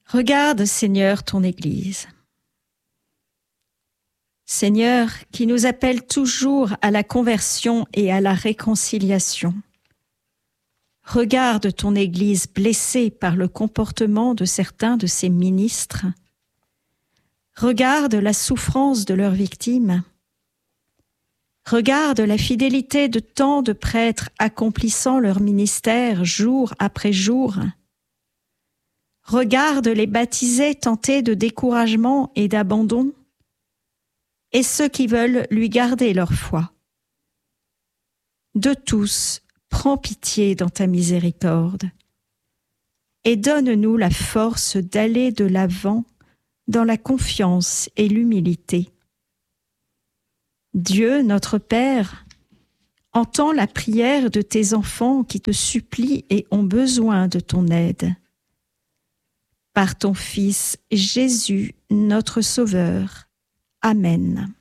Regarde, Seigneur, ton Église. Seigneur, qui nous appelle toujours à la conversion et à la réconciliation. Regarde ton Église blessée par le comportement de certains de ses ministres. Regarde la souffrance de leurs victimes. Regarde la fidélité de tant de prêtres accomplissant leur ministère jour après jour. Regarde les baptisés tentés de découragement et d'abandon, et ceux qui veulent lui garder leur foi. De tous, prends pitié dans ta miséricorde, et donne-nous la force d'aller de l'avant dans la confiance et l'humilité. Dieu, notre Père, entends la prière de tes enfants qui te supplient et ont besoin de ton aide. Par ton Fils Jésus, notre Sauveur. Amen.